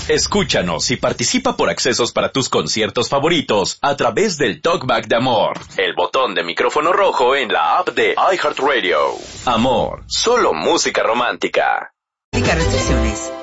Escúchanos y participa por accesos para tus conciertos favoritos a través del Talkback de Amor, el botón de micrófono rojo en la app de iHeartRadio. Amor, solo música romántica. Restricciones.